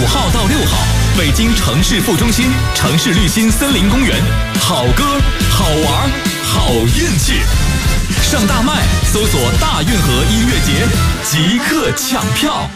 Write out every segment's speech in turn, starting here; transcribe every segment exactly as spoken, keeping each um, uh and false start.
五号到六号，北京城市副中心城市绿心森林公园，好歌好玩好运气。上大麦搜索大运河音乐节，即刻抢票。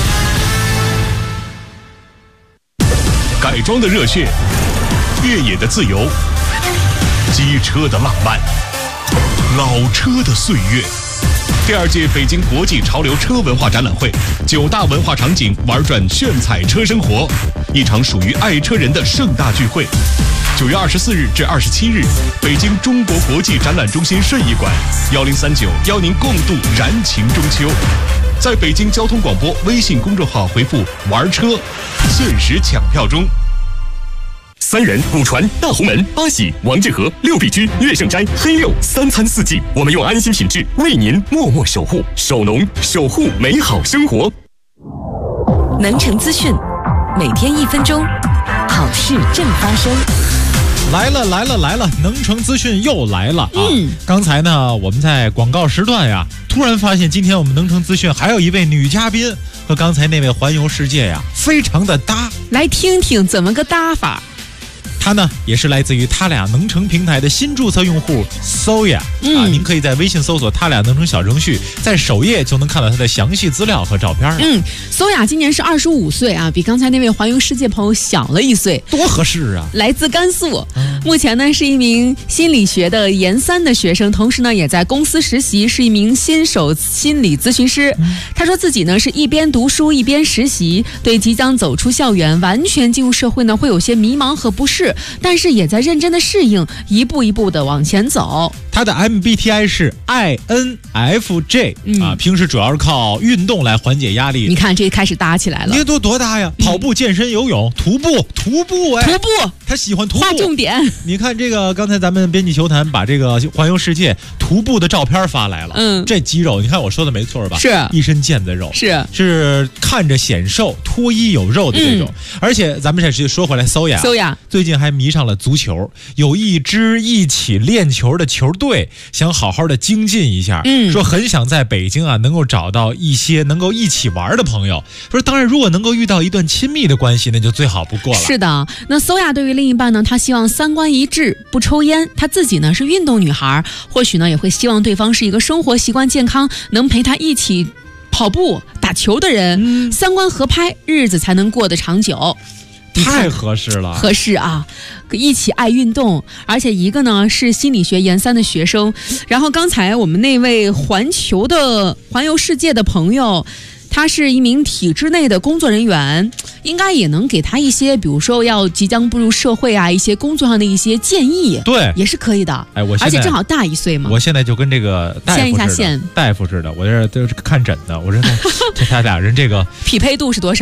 改装的热血，越野的自由，机车的浪漫，老车的岁月。第二届北京国际潮流车文化展览会，九大文化场景玩转炫彩车生活，一场属于爱车人的盛大聚会。九月二十四日至二十七日，北京中国国际展览中心顺义馆，幺零三九邀您共度燃情中秋。在北京交通广播微信公众号回复“玩车”，限时抢票中。 三人、古传、大红门、八喜、王致和、六必居、乐盛斋、黑六，三餐四季，我们用安心品质为您默默守护，守农，守护美好生活。 能城资讯，每天一分钟，好事正发生。 来了来了来了，能城资讯又来了啊！ 嗯， 刚才呢，我们在广告时段呀，突然发现今天我们能城资讯还有一位女嘉宾，和刚才那位环游世界呀，非常的搭。 来听听怎么个搭法。 他呢也是来自于他俩能城平台的新注册用户 Soya、嗯、啊，您可以在微信搜索他俩能城小程序，在首页就能看到他的详细资料和照片了。 嗯，Soya今年是二十五岁啊，比刚才那位环游世界朋友小了一岁， 多合适啊！ 来自甘肃，嗯、目前呢是一名心理学的研三的学生，同时呢也在公司实习，是一名新手心理咨询师。嗯、他说自己呢是一边读书一边实习，对即将走出校园、完全进入社会呢会有些迷茫和不适。但是也在认真的适应，一步一步的往前走。 他的 M B T I 是 I N F J、嗯、啊，平时主要是靠运动来缓解压力。 你看这开始搭起来了， 你多多大呀？跑步、健身、游泳、徒步、徒步哎， 徒步， 他喜欢徒步。 划重点。 你看这个，刚才咱们编辑球坛把这个环游世界徒步的照片发来了。嗯，这肌肉，你看我说的没错吧？ 是一身腱子肉， 是是看着显瘦、脱衣有肉的这种。嗯、而且咱们这说回来 ，Soya Soya 最近还迷上了足球，有一支一起练球的球队，想好好的精进一下。嗯，说很想在北京啊能够找到一些能够一起玩的朋友。说当然，如果能够遇到一段亲密的关系，那就最好不过了。 是的，那 Soya 对于另一半呢，他希望三观一致，不抽烟。他自己呢是运动女孩，或许呢也会希望对方是一个生活习惯健康，能陪他一起跑步、打球的人。嗯、三观合拍，日子才能过得长久。 太合适了， 合适啊！一起爱运动，而且一个呢是心理学研三的学生，然后刚才我们那位环球的环游世界的朋友，他是一名体制内的工作人员，应该也能给他一些，比如说要即将步入社会啊，一些工作上的一些建议， 对， 也是可以的。 哎，我而且正好大一岁嘛， 我现在就跟这个大夫似的， 牵一下线， 大夫似的，我这都是看诊的，我这这他俩人这个匹配度是多少？